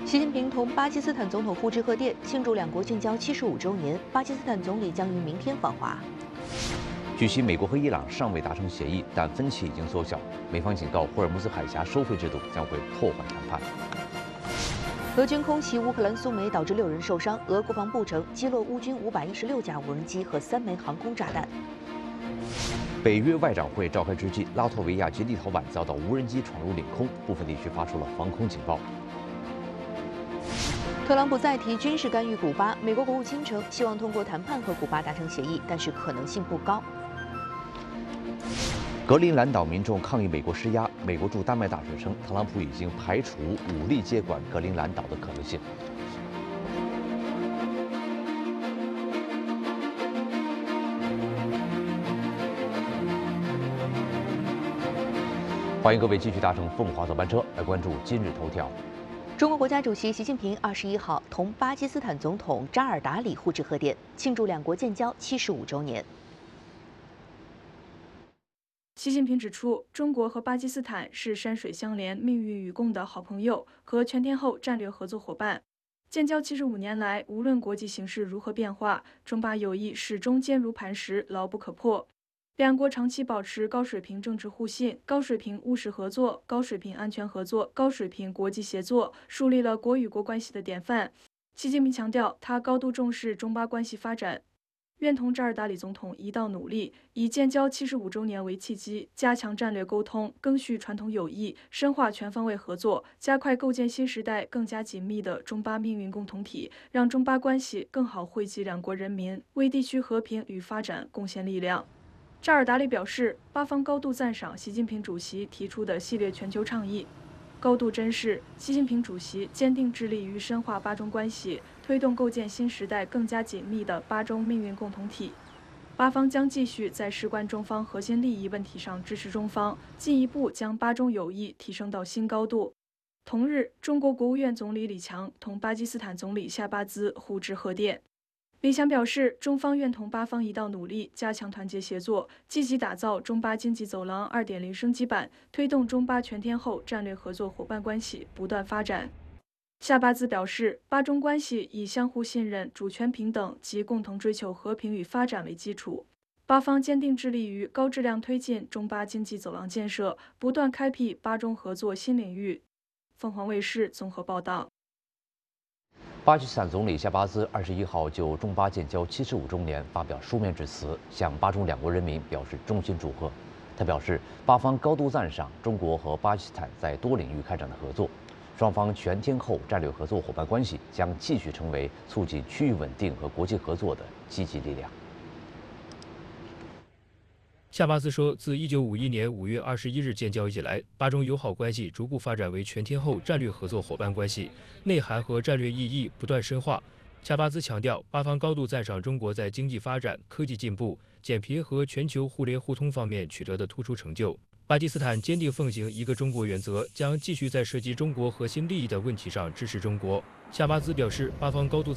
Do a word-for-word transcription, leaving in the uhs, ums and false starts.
习近平同巴基斯坦总统互致贺电，庆祝两国建交七十五周年。巴基斯坦总理将于明天访华。 据悉，美国和伊朗尚未达成协议，但分歧已经缩小。美方警告，霍尔木兹海峡收费制度将会破坏谈判。 俄军空袭乌克兰苏梅，导致六人受伤。俄国防部称，击落乌军五百一十六架无人机和三枚航空炸弹。 北约外长会召开之际，拉脱维亚及立陶宛遭到无人机闯入领空，部分地区发出了防空警报。 特朗普再提军事干预古巴，美国国务卿称希望通过谈判和古巴达成协议，但是可能性不高。 格陵兰岛民众抗议美国施压，美国驻丹麦大使称，特朗普已经排除武力接管格陵兰岛的可能性。 欢迎各位继续搭乘凤凰早班车来关注今日头条。 中国国家主席习近平二十一号同巴基斯坦总统扎尔达里互致贺电，庆祝两国建交七十五周年。 习近平指出，中国和巴基斯坦是山水相连、命运与共的好朋友和全天候战略合作伙伴。建交七十五年来，无论国际形势如何变化，中巴友谊始终坚如磐石、牢不可破。 两国长期保持高水平政治互信、高水平务实合作、高水平安全合作、高水平国际协作，树立了国与国关系的典范。习近平强调，他高度重视中巴关系发展，愿同扎尔达里总统一道努力，以建交七十五周年为契机，加强战略沟通，赓续传统友谊，深化全方位合作，加快构建新时代更加紧密的中巴命运共同体，让中巴关系更好惠及两国人民，为地区和平与发展贡献力量。 扎尔达里表示，巴方高度赞赏习近平主席提出的系列全球倡议，高度珍视习近平主席坚定致力于深化巴中关系，推动构建新时代更加紧密的巴中命运共同体。巴方将继续在事关中方核心利益问题上支持中方，进一步将巴中友谊提升到新高度。同日，中国国务院总理李强同巴基斯坦总理夏巴兹互致贺电。 李强表示，中方愿同巴方一道努力，加强团结协作，积极打造中巴经济走廊 二点零 升级版，推动中巴全天候战略合作伙伴关系不断发展。夏巴兹表示，巴中关系以相互信任、主权平等及共同追求和平与发展为基础，巴方坚定致力于高质量推进中巴经济走廊建设，不断开辟巴中合作新领域。凤凰卫视综合报道。 巴基斯坦总理夏巴兹二十一号就中巴建交七十五周年发表书面致辞，向巴中两国人民表示衷心祝贺。他表示，巴方高度赞赏中国和巴基斯坦在多领域开展的合作，双方全天候战略合作伙伴关系将继续成为促进区域稳定和国际合作的积极力量。 夏巴兹说，自一九五一年五月二十一日建交以来，巴中友好关系逐步发展为全天候战略合作伙伴关系，内涵和战略意义不断深化。夏巴兹强调，巴方高度赞赏中国在经济发展、科技进步、减贫和全球互联互通方面取得的突出成就。巴基斯坦坚定奉行一个中国原则，将继续在涉及中国核心利益的问题上支持中国。夏巴兹表示，巴方高度赞。